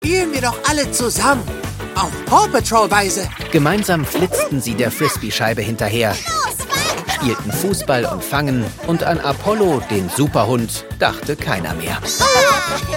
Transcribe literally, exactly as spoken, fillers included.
spielen wir doch alle zusammen. Auf Paw Patrol-Weise. Gemeinsam flitzten sie der Frisbee-Scheibe hinterher, spielten Fußball und Fangen und an Apollo, den Superhund, dachte keiner mehr.